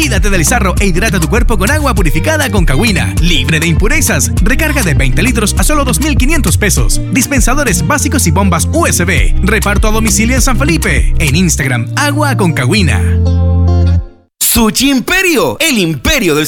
Cuídate del sarro e hidrata tu cuerpo con agua purificada con Cahuina, libre de impurezas. Recarga de 20 litros a solo 2,500 pesos. Dispensadores básicos y bombas USB. Reparto a domicilio en San Felipe. En Instagram, Agua con Cahuina. Sushi Imperio, el imperio del